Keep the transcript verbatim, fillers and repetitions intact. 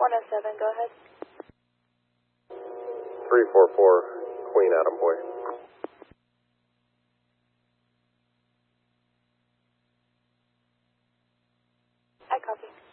one oh seven, go ahead. three four four, Queen Adam Boy. I copy.